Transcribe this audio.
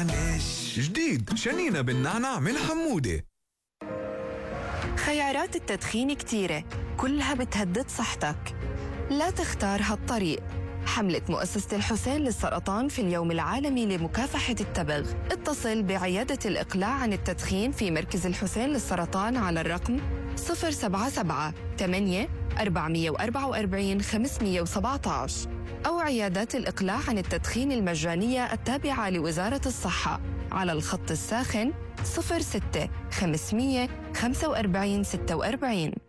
معلش. جديد شنينة بالنعناع من حمودة. خيارات التدخين كتيرة، كلها بتهدد صحتك. لا تختار هالطريق. حملة مؤسسة الحسين للسرطان في اليوم العالمي لمكافحة التبغ. اتصل بعيادة الإقلاع عن التدخين في مركز الحسين للسرطان على الرقم 077 8 444 517 أو عيادات الإقلاع عن التدخين المجانية التابعة لوزارة الصحة على الخط الساخن 06 500 45 46.